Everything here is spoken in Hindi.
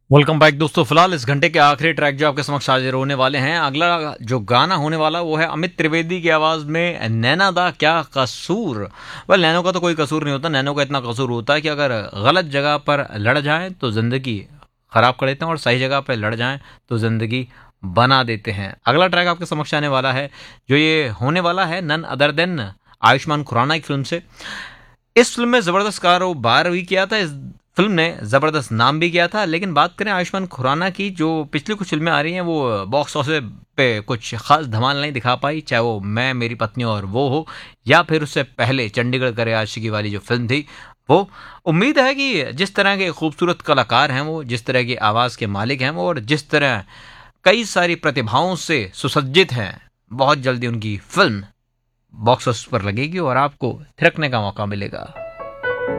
वेलकम बैक दोस्तों। फिलहाल इस घंटे के आखिरी ट्रैक जो आपके समक्ष हाजिर होने वाले हैं, अगला जो गाना होने वाला वो है अमित त्रिवेदी की आवाज़ में नैना दा क्या कसूर। नैनो का तो कोई कसूर नहीं होता, नैनो का इतना कसूर होता है कि अगर गलत जगह पर लड़ जाएं तो ज़िंदगी ख़राब कर देते हैं और सही जगह पर लड़ जाएं तो ज़िंदगी बना देते हैं। अगला ट्रैक आपके समक्ष आने वाला है, जो ये होने वाला है none other than Ayushman Khurana की फिल्म से। इस फिल्म में ज़बरदस्त कारोबार भी किया था, इस फिल्म ने ज़बरदस्त नाम भी किया था। लेकिन बात करें आयुष्मान खुराना की, जो पिछली कुछ फिल्में आ रही हैं वो बॉक्स ऑफिस पे कुछ खास धमाल नहीं दिखा पाई, चाहे वो मैं मेरी पत्नी और वो हो, या फिर उससे पहले चंडीगढ़ करे आशिकी वाली जो फिल्म थी वो। उम्मीद है कि जिस तरह के खूबसूरत कलाकार हैं वो, जिस तरह की आवाज़ के मालिक हैं वो, और जिस तरह कई सारी प्रतिभाओं से सुसज्जित हैं, बहुत जल्दी उनकी फिल्म बॉक्स ऑफिस पर लगेगी और आपको थिरकने का मौका मिलेगा।